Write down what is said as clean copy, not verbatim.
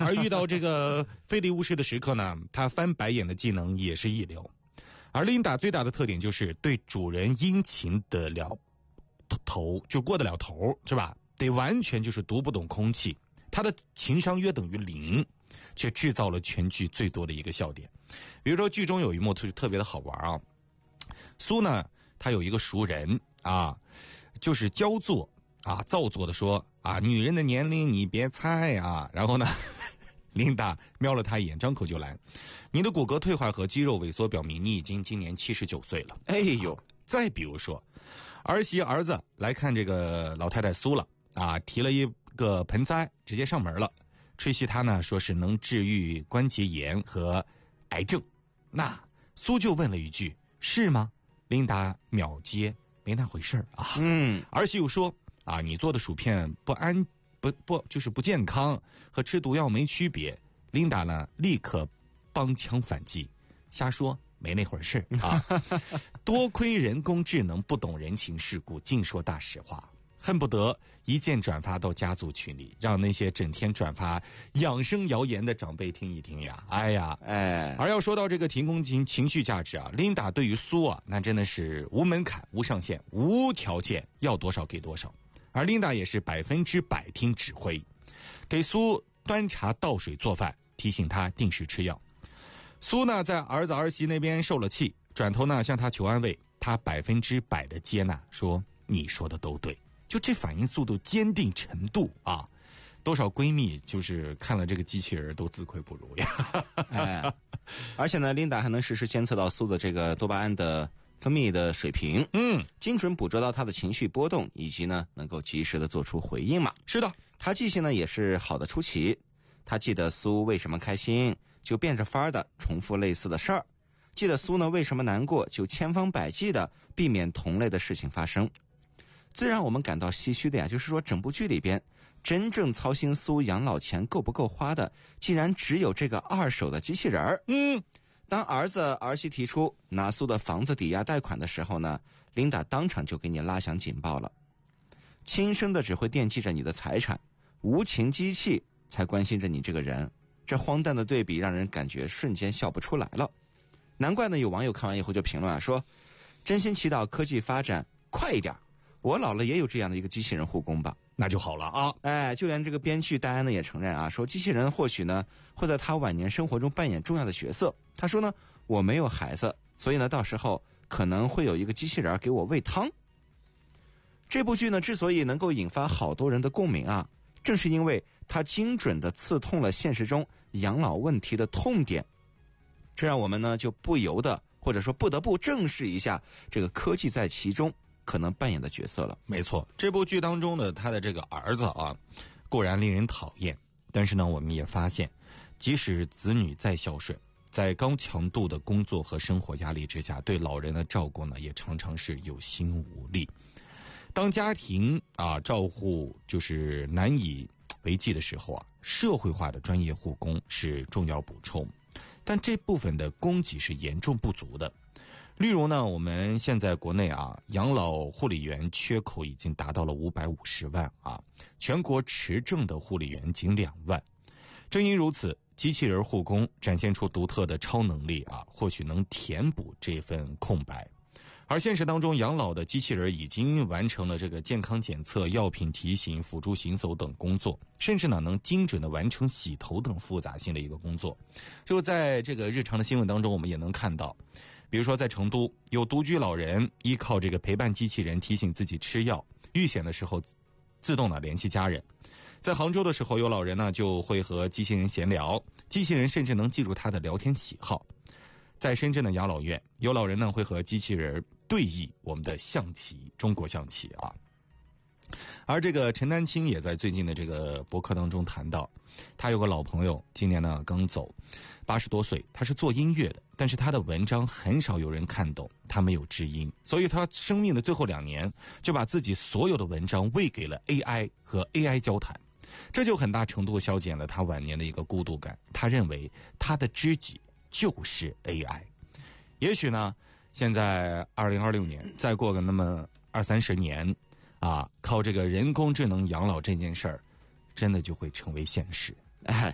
而遇到这个非礼勿视的时刻呢，他翻白眼的技能也是一流。而琳达最大的特点就是对主人殷勤得了头，就过得了头，是吧？得完全就是读不懂空气，他的情商约等于0，却制造了全剧最多的一个笑点。比如说剧中有一幕特别的好玩啊，苏呢他有一个熟人啊，就是娇作啊，造作的说啊，女人的年龄你别猜啊，然后呢琳达瞄了他一眼，张口就来，你的骨骼退化和肌肉萎缩表明你已经今年79岁了。 哎呦， 再比如说儿媳儿子来看这个老太太苏了啊，提了一个盆栽直接上门了，吹嘘他呢说是能治愈关节炎和癌症。那苏就问了一句，是吗？琳达秒接，没那回事啊。儿媳又说啊，你做的薯片就是不健康，和吃毒药没区别。琳达呢立刻帮腔反击，瞎说，没那回事啊。多亏人工智能不懂人情世故，净说大实话，恨不得一键转发到家族群里，让那些整天转发养生谣言的长辈听一听呀。而要说到这个提供情绪价值啊，琳达对于苏啊，那真的是无门槛、无上限、无条件，要多少给多少。而琳达也是100%听指挥，给苏端茶倒水做饭，提醒他定时吃药。苏呢在儿子儿媳那边受了气，转头呢向他求安慰，他100%的接纳，说你说的都对。就这反应速度、坚定程度啊，多少闺蜜就是看了这个机器人都自愧不如呀。 而且呢，琳达还能实时监测到苏的这个多巴胺的分泌的水平，精准捕捉到他的情绪波动，以及呢能够及时的做出回应嘛。 是的， 他记性呢也是好的出奇，他记得苏为什么开心，就变着法儿的重复类似的事儿；记得苏呢为什么难过，就千方百计的避免同类的事情发生。最让我们感到唏嘘的呀，就是说整部剧里边真正操心苏养老钱够不够花的，竟然只有这个二手的机器人儿。当儿子儿媳提出拿苏的房子抵押贷款的时候呢，琳达当场就给你拉响警报了。亲生的只会惦记着你的财产，无情机器才关心着你这个人，这荒诞的对比让人感觉瞬间笑不出来了。难怪呢，有网友看完以后就评论啊，说真心祈祷科技发展快一点，我老了也有这样的一个机器人护工吧， 那就好了啊。 就连这个编剧戴安呢也承认啊，说机器人或许呢会在他晚年生活中扮演重要的角色。他说呢，我没有孩子，所以呢到时候可能会有一个机器人给我喂汤。这部剧呢之所以能够引发好多人的共鸣啊，正是因为它精准地刺痛了现实中养老问题的痛点，这让我们呢就不由得或者说不得不正视一下这个科技在其中可能扮演的角色了。 没错，这部剧当中的他的这个儿子啊，固然令人讨厌，但是呢我们也发现，即使子女再孝顺，在高强度的工作和生活压力之下，对老人的照顾呢也常常是有心无力。当家庭照护就是难以为继的时候啊，社会化的专业护工是重要补充，但这部分的供给是严重不足的。例如呢，我们现在国内养老护理员缺口已经达到了550万全国持证的护理员仅2万。正因如此，机器人护工展现出独特的超能力或许能填补这份空白。而现实当中，养老的机器人已经完成了这个健康检测、药品提醒、辅助行走等工作，甚至呢能精准的完成洗头等复杂性的一个工作。就在这个日常的新闻当中，我们也能看到，比如说在成都，有独居老人依靠这个陪伴机器人提醒自己吃药，遇险的时候自动的联系家人。在杭州的时候，有老人呢就会和机器人闲聊，机器人甚至能记住他的聊天喜好。在深圳的养老院，有老人呢会和机器人对弈我们的象棋，中国象棋而这个陈丹青也在最近的这个博客当中谈到，他有个老朋友今年呢刚走，80多岁，他是做音乐的，但是他的文章很少有人看懂，他没有知音，所以他生命的最后2年就把自己所有的文章喂给了 AI 和 AI 交谈，这就很大程度消减了他晚年的一个孤独感。他认为他的知己就是 AI。 也许呢现在2026年再过个那么20-30年靠这个人工智能养老这件事儿真的就会成为现实。